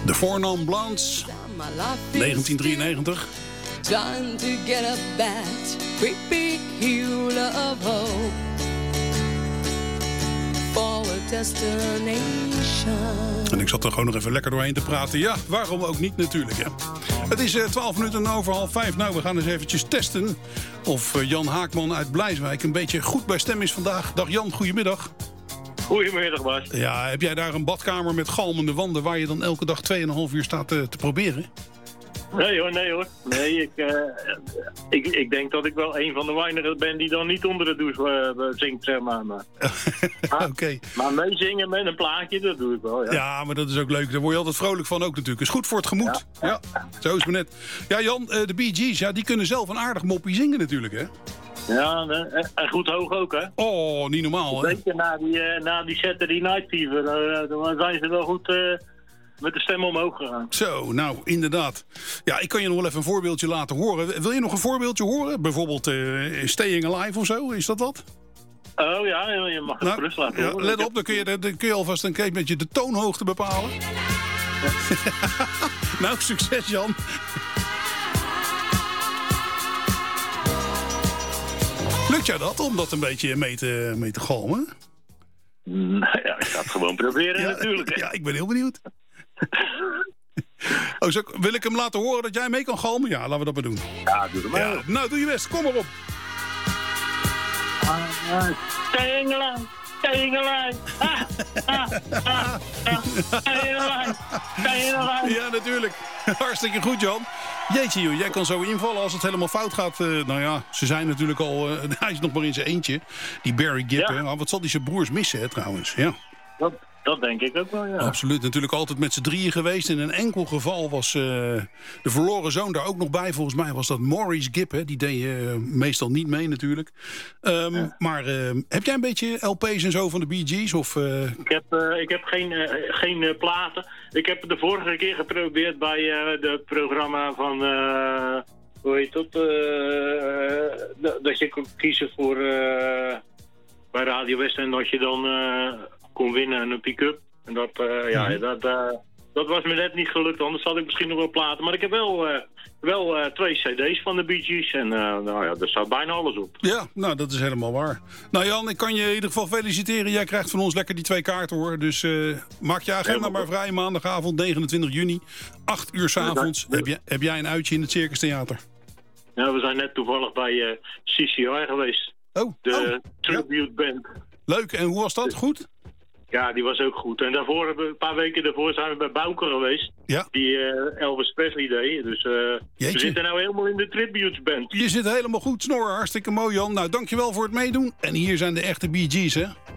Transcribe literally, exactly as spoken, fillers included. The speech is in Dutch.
De Four Non Blondes, negentien drieënnegentig. Trying to get up that great big hill of hope for a destination. En ik zat er gewoon nog even lekker doorheen te praten. Ja, waarom ook niet natuurlijk, hè. Het is uh, twaalf minuten over half vijf. Nou, we gaan eens eventjes testen of uh, Jan Haakman uit Blijswijk een beetje goed bij stem is vandaag. Dag Jan, goedemiddag. Goedemiddag, Bas. Ja, heb jij daar een badkamer met galmende wanden waar je dan elke dag twee en een half uur staat te, te proberen? Nee hoor, nee hoor. Nee, ik, uh, ik, ik denk dat ik wel een van de weinigen ben die dan niet onder de douche uh, zingt, zeg maar. maar. Oké. Okay. Maar meezingen met een plaatje, dat doe ik wel, ja. Ja, maar dat is ook leuk. Daar word je altijd vrolijk van ook natuurlijk. Is goed voor het gemoed. Ja, ja. ja. Zo is het net. Ja, Jan, uh, de Bee Gees, ja, die kunnen zelf een aardig moppie zingen natuurlijk, hè? Ja, en goed hoog ook, hè? Oh, niet normaal, hè? Zeker na die, uh, na die Saturday Night Fever, uh, dan zijn ze wel goed... Uh, met de stem omhoog gegaan. Zo, nou, inderdaad. Ja, ik kan je nog wel even een voorbeeldje laten horen. Wil je nog een voorbeeldje horen? Bijvoorbeeld uh, Staying Alive of zo, is dat wat? Oh ja, je mag het nou, gerust laten ja, horen. Let op, dan kun je, dan kun je alvast een keer met je de toonhoogte bepalen. Ja. Nou, succes Jan. Lukt jou dat, om dat een beetje mee te, mee te galmen? Nou ja, ik ga het gewoon proberen ja, natuurlijk. Ja, ik ben heel benieuwd. Oh, zo, wil ik hem laten horen dat jij mee kan galmen? Ja, laten we dat maar doen. Ja, doe het maar. Ja, nou, doe je best. Kom maar op. Tengelaan, Tengelaan. Tengelaan, Tengelaan. Ja, natuurlijk. Hartstikke goed, Jan. Jeetje, joh, jij kan zo invallen als het helemaal fout gaat. Uh, nou ja, ze zijn natuurlijk al... Uh, hij is nog maar in zijn eentje. Die Barry Gibb. Ja. Nou, wat zal die zijn broers missen, hè, trouwens. Ja. Dat, dat denk ik ook wel, ja. Absoluut. Natuurlijk altijd met z'n drieën geweest. In een enkel geval was uh, de verloren zoon daar ook nog bij. Volgens mij was dat Maurice Gibb. Hè. Die deed uh, meestal niet mee natuurlijk. Um, ja. Maar uh, heb jij een beetje L P's en zo van de Bee Gees? Of, uh... Ik heb, uh, ik heb geen, uh, geen uh, platen. Ik heb het de vorige keer geprobeerd bij uh, het programma van... Uh, hoe heet dat? Uh, dat je kon kiezen voor... Uh, bij Radio West en dat je dan... Uh, kon winnen en een pick-up. En dat, uh, ja, mm-hmm. dat, uh, dat was me net niet gelukt. Anders had ik misschien nog wel platen. Maar ik heb wel, uh, wel uh, twee cd's van de Bee Gees. En uh, nou ja, daar staat bijna alles op. Ja, nou dat is helemaal waar. Nou Jan, ik kan je in ieder geval feliciteren. Jij krijgt van ons lekker die twee kaarten hoor. Dus uh, maak je agenda maar vrij. Maandagavond negenentwintig juni. acht uur 's avonds. Heb, je, heb jij een uitje in het Circus Theater? Ja, we zijn net toevallig bij uh, C C I geweest. Oh, de oh, tribute ja. band. Leuk, en hoe was dat? Goed? Ja, die was ook goed. En daarvoor, een paar weken daarvoor zijn we bij Bouke geweest. Ja. Die uh, Elvis Presley deed. Dus uh, we zitten nou helemaal in de tribute band. Je zit helemaal goed, Snor. Hartstikke mooi, Jan. Nou, dankjewel voor het meedoen. En hier zijn de echte Bee Gees, hè?